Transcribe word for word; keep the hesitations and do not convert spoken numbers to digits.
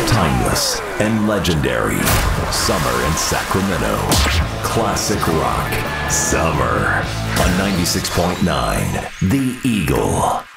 Timeless and legendary. Summer in Sacramento. Classic rock. Summer on ninety-six point nine The Eagle.